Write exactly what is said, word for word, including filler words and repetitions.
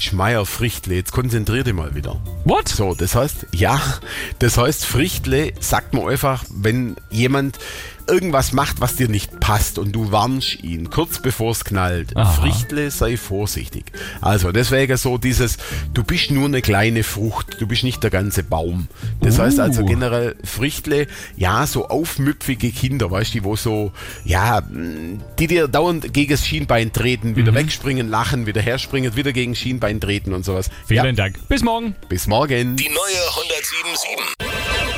Mensch, Meier, Frichtle, jetzt konzentrier dich mal wieder. What? So, das heißt, ja, das heißt, Frichtle sagt man einfach, wenn jemand irgendwas macht, was dir nicht passt und du warnst ihn, kurz bevor es knallt. Aha. Frichtle, sei vorsichtig. Also deswegen so dieses, du bist nur eine kleine Frucht, du bist nicht der ganze Baum. Das Uh. heißt also generell Frichtle, ja, so aufmüpfige Kinder, weißt du, die wo so, ja, die dir dauernd gegen das Schienbein treten, wieder Mhm. wegspringen, lachen, wieder herspringen, wieder gegen das Schienbein treten und sowas. Vielen Ja, Dank. Bis morgen. bis morgen. Die neue hundertsieben Komma sieben.